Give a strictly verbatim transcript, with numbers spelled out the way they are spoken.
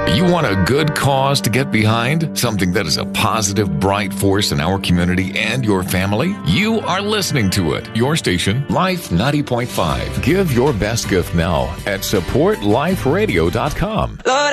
You want a good cause to get behind? Something that is a positive, bright force in our community and your family? You are listening to it. Your station, Life ninety point five. Give your best gift now at support life radio dot com. Lord,